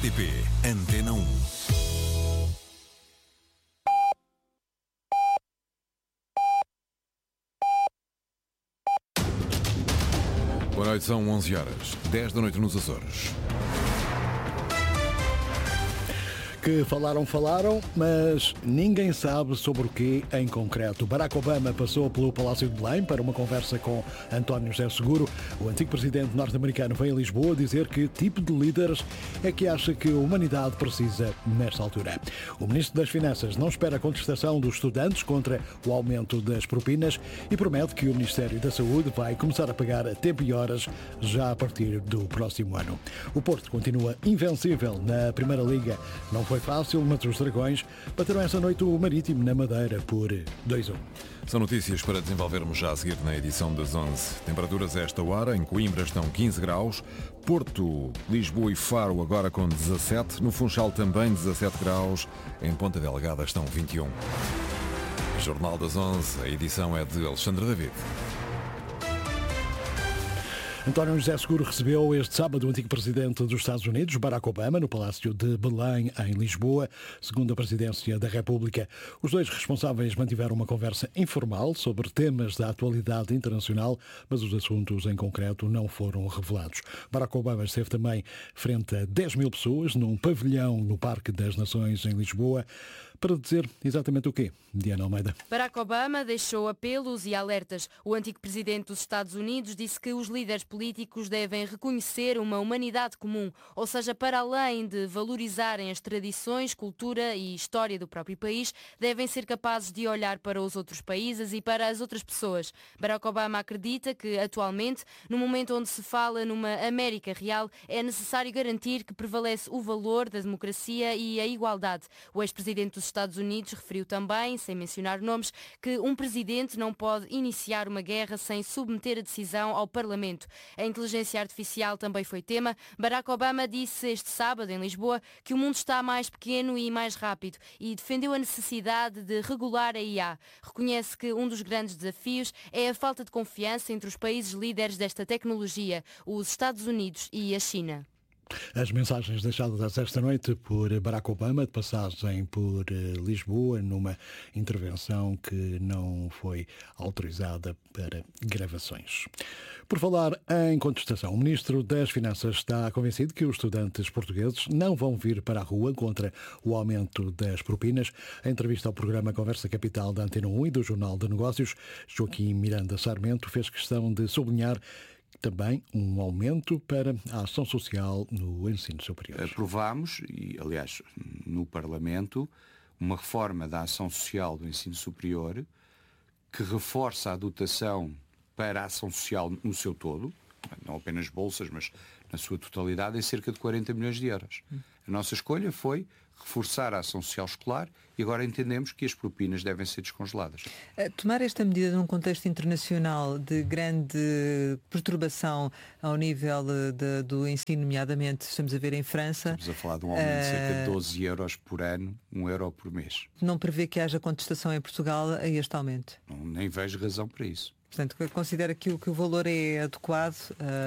RTP Antena 1. Boa noite, são 11 horas, 10 da noite nos Açores. Que falaram, mas ninguém sabe sobre o que em concreto. Barack Obama passou pelo Palácio de Belém para uma conversa com António José Seguro. O antigo presidente norte-americano veio a Lisboa dizer que tipo de líderes é que acha que a humanidade precisa nesta altura. O ministro das Finanças não espera a contestação dos estudantes contra o aumento das propinas e promete que o Ministério da Saúde vai começar a pagar a tempo e horas já a partir do próximo ano. O Porto continua invencível na Primeira Liga. Não foi fácil, mas os Dragões bateram essa noite o Marítimo na Madeira por 2-1. São notícias para desenvolvermos já a seguir na edição das 11. Temperaturas a esta hora, em Coimbra estão 15 graus, Porto, Lisboa e Faro agora com 17, no Funchal também 17 graus, em Ponta Delgada estão 21. Jornal das 11, a edição é de Alexandre David. António José Seguro recebeu este sábado o antigo presidente dos Estados Unidos, Barack Obama, no Palácio de Belém, em Lisboa, segundo a Presidência da República. Os dois responsáveis mantiveram uma conversa informal sobre temas da atualidade internacional, mas os assuntos em concreto não foram revelados. Barack Obama esteve também frente a 10 mil pessoas num pavilhão no Parque das Nações, em Lisboa, para dizer exatamente o quê? Diana Almeida. Barack Obama deixou apelos e alertas. O antigo presidente dos Estados Unidos disse que os líderes políticos devem reconhecer uma humanidade comum, ou seja, para além de valorizarem as tradições, cultura e história do próprio país, devem ser capazes de olhar para os outros países e para as outras pessoas. Barack Obama acredita que, atualmente, no momento onde se fala numa América real, é necessário garantir que prevalece o valor da democracia e a igualdade. O ex-presidente dos Estados Unidos referiu também, sem mencionar nomes, que um presidente não pode iniciar uma guerra sem submeter a decisão ao Parlamento. A inteligência artificial também foi tema. Barack Obama disse este sábado em Lisboa que o mundo está mais pequeno e mais rápido e defendeu a necessidade de regular a IA. Reconhece que um dos grandes desafios é a falta de confiança entre os países líderes desta tecnologia, os Estados Unidos e a China. As mensagens deixadas esta noite por Barack Obama, de passagem por Lisboa, numa intervenção que não foi autorizada para gravações. Por falar em contestação, o Ministro das Finanças está convencido que os estudantes portugueses não vão vir para a rua contra o aumento das propinas. Em entrevista ao programa Conversa Capital da Antena 1 e do Jornal de Negócios, Joaquim Miranda Sarmento fez questão de sublinhar também um aumento para a ação social no ensino superior. Aprovámos, e aliás no Parlamento, uma reforma da ação social do ensino superior que reforça a dotação para a ação social no seu todo, não apenas bolsas, mas na sua totalidade, em cerca de 40 milhões de euros. A nossa escolha foi reforçar a ação social escolar e agora entendemos que as propinas devem ser descongeladas. Tomar esta medida num contexto internacional de grande perturbação ao nível do ensino, nomeadamente, estamos a ver em França... Estamos a falar de um aumento de cerca de 12 euros por ano, 1 euro por mês. Não prevê que haja contestação em Portugal a este aumento? Não, nem vejo razão para isso. Portanto, considera que o valor é adequado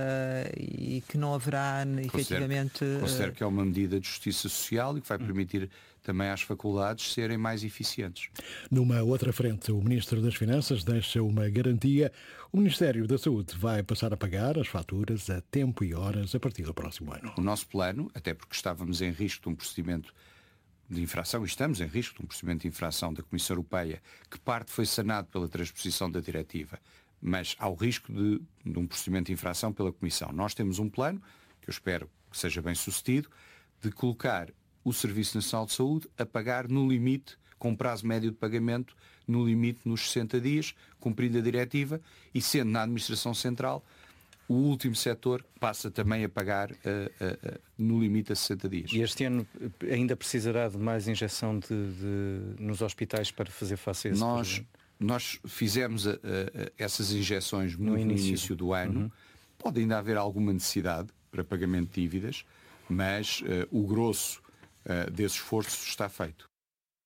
e que não haverá efetivamente... Considero que é uma medida de justiça social e que vai permitir também às faculdades serem mais eficientes. Numa outra frente, o Ministro das Finanças deixa uma garantia. O Ministério da Saúde vai passar a pagar as faturas a tempo e horas a partir do próximo ano. O nosso plano, até porque estávamos em risco de um procedimento de infração, e estamos em risco de um procedimento de infração da Comissão Europeia, que parte foi sanado pela transposição da diretiva, mas há o risco de um procedimento de infração pela Comissão. Nós temos um plano, que eu espero que seja bem sucedido, de colocar o Serviço Nacional de Saúde a pagar no limite, com prazo médio de pagamento, no limite nos 60 dias, cumprindo a diretiva, e sendo na Administração Central, o último setor passa também a pagar no limite a 60 dias. E este ano ainda precisará de mais injeção nos hospitais para fazer face a esse Nós fizemos essas injeções no início do ano. Uhum. Pode ainda haver alguma necessidade para pagamento de dívidas, mas o grosso desse esforço está feito.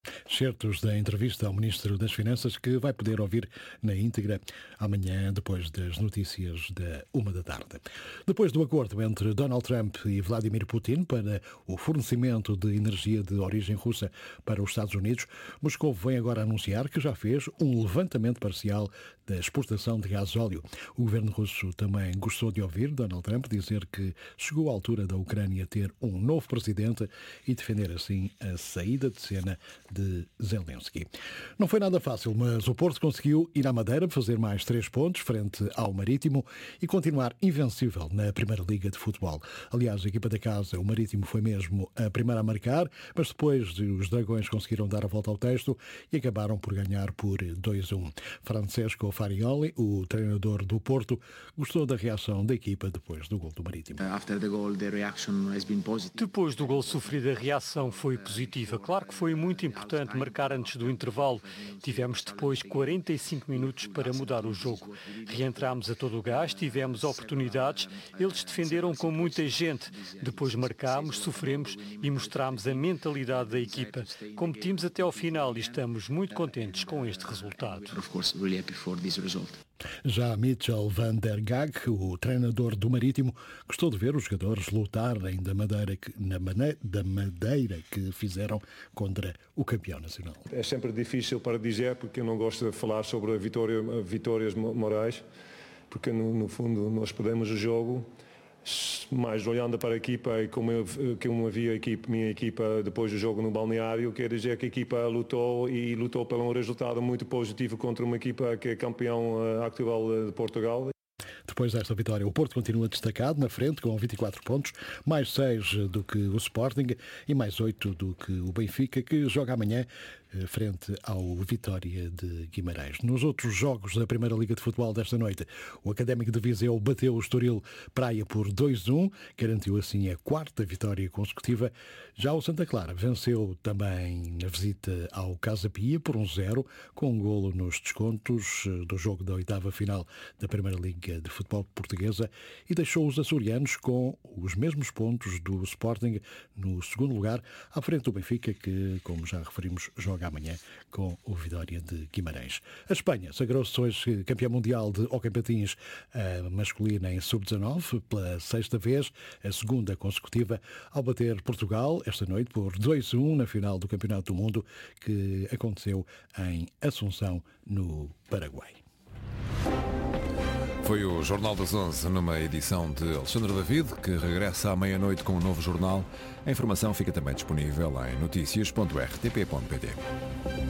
Certos da entrevista ao Ministro das Finanças que vai poder ouvir na íntegra amanhã, depois das notícias da 13h. Depois do acordo entre Donald Trump e Vladimir Putin para o fornecimento de energia de origem russa para os Estados Unidos, Moscou vem agora anunciar que já fez um levantamento parcial da exportação de gasóleo. O governo russo também gostou de ouvir Donald Trump dizer que chegou à altura da Ucrânia ter um novo presidente e defender assim a saída de cena de Zelensky. Não foi nada fácil, mas o Porto conseguiu ir à Madeira fazer mais 3 pontos frente ao Marítimo e continuar invencível na Primeira Liga de Futebol. Aliás, a equipa da casa, o Marítimo, foi mesmo a primeira a marcar, mas depois os Dragões conseguiram dar a volta ao texto e acabaram por ganhar por 2-1. Francesco Farioli, o treinador do Porto, gostou da reação da equipa depois do gol do Marítimo. Depois do gol sofrido, a reação foi positiva. Claro que foi muito importante marcar antes do intervalo. Tivemos depois 45 minutos para mudar o jogo. Reentramos a todo o gás, tivemos oportunidades, eles defenderam com muita gente. Depois marcámos, sofremos e mostramos a mentalidade da equipa. Competimos até ao final e estamos muito contentes com este resultado. Já Mitchell van der Gag, o treinador do Marítimo, gostou de ver os jogadores lutarem da maneira que fizeram contra o campeão nacional. É sempre difícil para dizer, porque eu não gosto de falar sobre vitórias morais, porque no fundo nós perdemos o jogo, mas olhando para a equipa e como eu vi minha equipa depois do jogo no balneário, quer dizer que a equipa lutou por um resultado muito positivo contra uma equipa que é campeão atual de Portugal. Depois desta vitória, o Porto continua destacado na frente com 24 pontos, mais 6 do que o Sporting e mais 8 do que o Benfica, que joga amanhã frente ao Vitória de Guimarães. Nos outros jogos da Primeira Liga de Futebol desta noite, o Académico de Viseu bateu o Estoril Praia por 2-1, garantiu assim a 4ª vitória consecutiva. Já o Santa Clara venceu também na visita ao Casa Pia por 1-0, com um golo nos descontos do jogo da 8ª final da Primeira Liga de Futebol portuguesa e deixou os açorianos com os mesmos pontos do Sporting no segundo lugar, à frente do Benfica, que, como já referimos, joga amanhã com o Vitória de Guimarães. A Espanha sagrou-se hoje campeã mundial de hóquei patins masculina em sub-19 pela 6ª vez, a 2ª consecutiva, ao bater Portugal esta noite por 2-1 na final do Campeonato do Mundo, que aconteceu em Assunção, no Paraguai. Foi o Jornal das 11, numa edição de Alexandre David, que regressa à meia-noite com um novo jornal. A informação fica também disponível em noticias.rtp.pt.